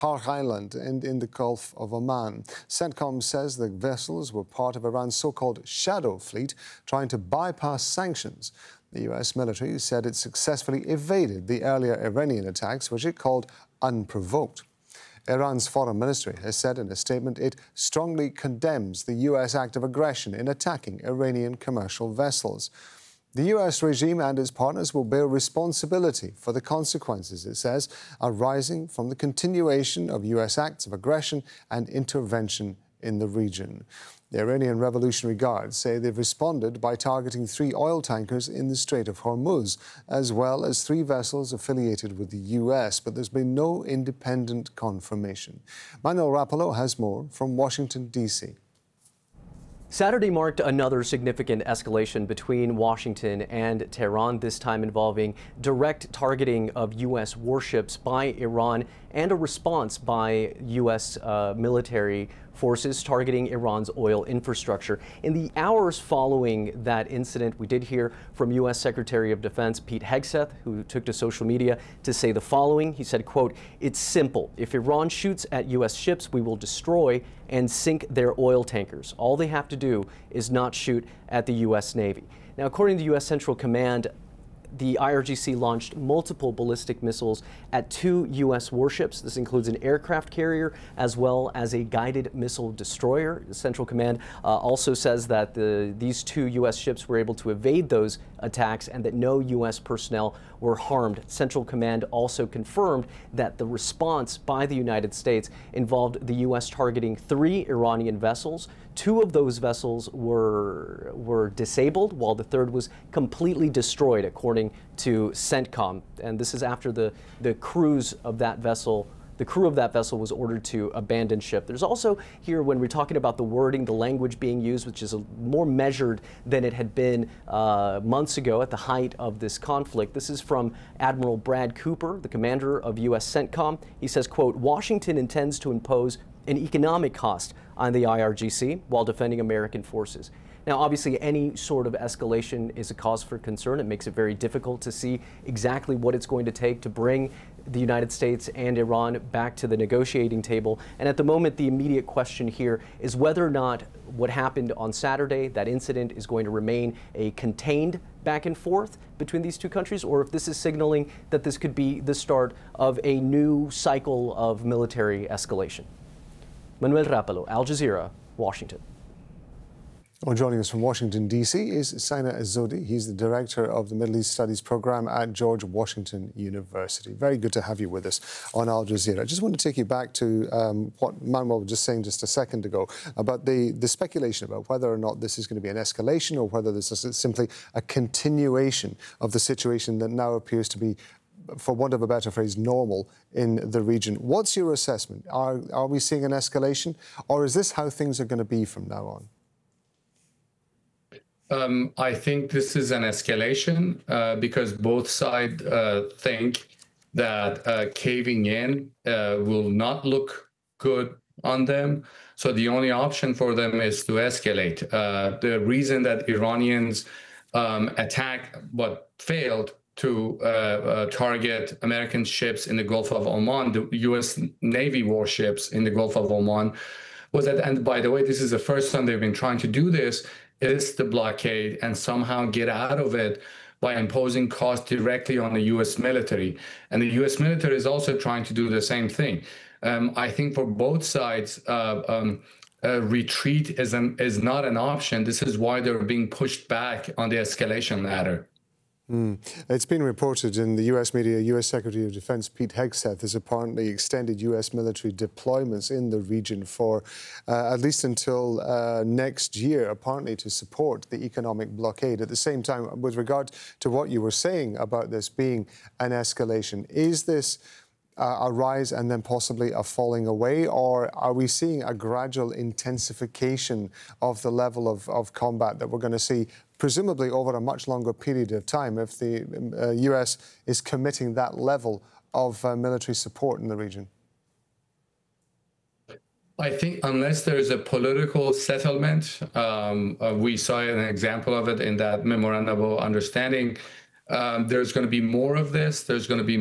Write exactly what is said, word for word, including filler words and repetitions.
Park Island and in the Gulf of Oman. CENTCOM says the vessels were part of Iran's so-called shadow fleet trying to bypass sanctions. The U S military said it successfully evaded the earlier Iranian attacks, which it called unprovoked. Iran's foreign ministry has said in a statement it strongly condemns the U S act of aggression in attacking Iranian commercial vessels. The U S regime and its partners will bear responsibility for the consequences, it says, arising from the continuation of U S acts of aggression and intervention in the region. The Iranian Revolutionary Guard say they've responded by targeting three oil tankers in the Strait of Hormuz, as well as three vessels affiliated with the U S, but there's been no independent confirmation. Manuel Rapallo has more from Washington, D C Saturday marked another significant escalation between Washington and Tehran, this time involving direct targeting of U S warships by Iran and a response by U S uh, military forces targeting Iran's oil infrastructure. In the hours following that incident, we did hear from U S Secretary of Defense Pete Hegseth, who took to social media to say the following. He said, quote, "It's simple. If Iran shoots at U S ships, we will destroy and sink their oil tankers. All they have to do is not shoot at the U S Navy." Now, according to U S Central Command, the I R G C launched multiple ballistic missiles at two U S warships. This includes an aircraft carrier as well as a guided missile destroyer. The Central Command uh, also says that the, these two U S ships were able to evade those attacks and that no U S personnel were harmed. Central Command also confirmed that the response by the United States involved the U S targeting three Iranian vessels. Two of those vessels were, were disabled, while the third was completely destroyed, according to CENTCOM. And this is after the, the crews of that vessel The crew of that vessel was ordered to abandon ship. There's also here, when we're talking about the wording, the language being used, which is a, more measured than it had been uh, months ago at the height of this conflict. This is from Admiral Brad Cooper, the commander of U S CENTCOM. He says, quote, "Washington intends to impose an economic cost on the I R G C while defending American forces." Now, obviously, any sort of escalation is a cause for concern. It makes it very difficult to see exactly what it's going to take to bring the United States and Iran back to the negotiating table. And at the moment, the immediate question here is whether or not what happened on Saturday, that incident, is going to remain a contained back and forth between these two countries, or if this is signaling that this could be the start of a new cycle of military escalation. Manuel Rapallo, Al Jazeera, Washington. Well, joining us from Washington, D C is Saina Azodi. He's the director of the Middle East Studies program at George Washington University. Very good to have you with us on Al Jazeera. I just want to take you back to um, what Manuel was just saying just a second ago about the, the speculation about whether or not this is going to be an escalation or whether this is simply a continuation of the situation that now appears to be, for want of a better phrase, normal in the region. What's your assessment? Are, are we seeing an escalation, or is this how things are going to be from now on? Um, I think this is an escalation uh, because both sides uh, think that uh, caving in uh, will not look good on them. So the only option for them is to escalate. Uh, the reason that Iranians um, attacked but failed to uh, uh, target American ships in the Gulf of Oman, the U S Navy warships in the Gulf of Oman, was that, and by the way, this is the first time they've been trying to do this, is the blockade and somehow get out of it by imposing costs directly on the U S military. And the U S military is also trying to do the same thing. Um, I think for both sides, uh, um, uh, retreat is, an, is not an option. This is why they're being pushed back on the escalation ladder. Mm. It's been reported in the U S media, U S Secretary of Defense Pete Hegseth has apparently extended U S military deployments in the region for uh, at least until uh, next year, apparently to support the economic blockade. At the same time, with regard to what you were saying about this being an escalation, is this Uh, a rise and then possibly a falling away, or are we seeing a gradual intensification of the level of, of combat that we're going to see, presumably over a much longer period of time, if the uh, U S is committing that level of uh, military support in the region? I think unless there is a political settlement, um, uh, we saw an example of it in that memorandum of understanding, um, there's going to be more of this. There's going to be